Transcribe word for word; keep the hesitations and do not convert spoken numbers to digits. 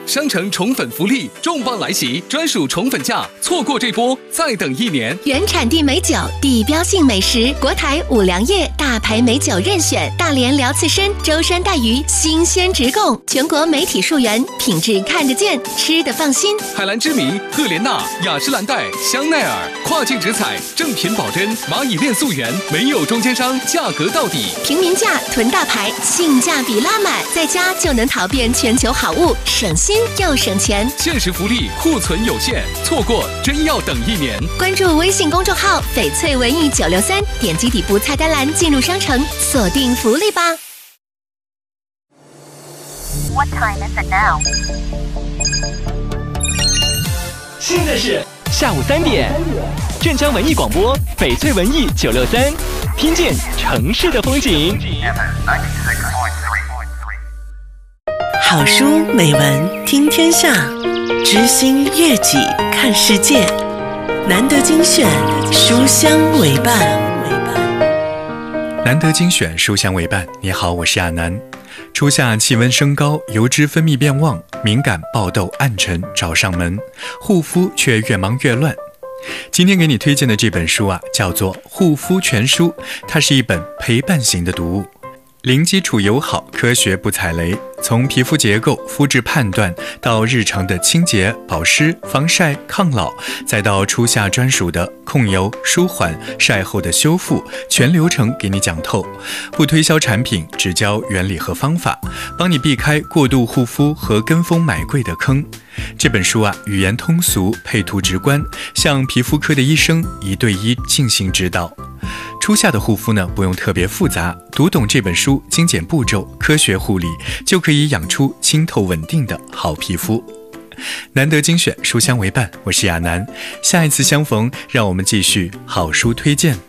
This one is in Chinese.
商城宠粉福利重磅来袭，专属宠粉价，错过这波再等一年。 原产地美酒，地标性美食，国台五粮液大牌美酒任选，大连辽刺参、舟山带鱼新鲜直供，全国媒体溯源，品质看得见，吃得放心。 海蓝之谜、赫莲娜、雅诗兰黛、香奈儿，跨境直采，正品保真，蚂蚁链溯源，没有中间商，价格到底。 平民价囤大牌，性价比拉满，在家就能淘遍全球好物，省心又省钱。 限时福利，库存有限，错过真要等一年。 关注微信公众号翡翠文艺九六三，点击底部菜单栏进入商城，锁定福利吧。 What time is it now? 现在是下午三点，镇江文艺广播翡翠文艺九六三，听见城市的风景。 好书美文听天下，知心悦己看世界。难得精选，书香为伴。 难得精选，书香为伴。你好，我是亚楠。初夏气温升高，油脂分泌变旺，敏感爆痘暗沉找上门，护肤却越忙越乱。今天给你推荐的这本书啊，叫做《护肤全书》，它是一本陪伴型的读物。零基础友好，科学不踩雷，从皮肤结构、肤质判断到日常的清洁、保湿、防晒、抗老，再到初夏专属的控油、舒缓、晒后的修复，全流程给你讲透。不推销产品，只教原理和方法，帮你避开过度护肤和跟风买贵的坑。这本书啊，语言通俗，配图直观，向皮肤科的医生一对一进行指导。初夏的护肤呢，不用特别复杂，读懂这本书，精简步骤，科学护理，就可以养出清透稳定的好皮肤。难得精选，书香为伴，我是亚楠。下一次相逢，让我们继续好书推荐。